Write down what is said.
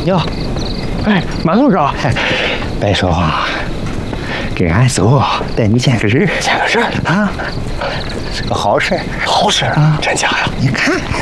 哟， 哎，马总长， 白说话，跟俺走，带你见个人， 见个人啊，是个好事， 好事啊， 真假呀？ 你看。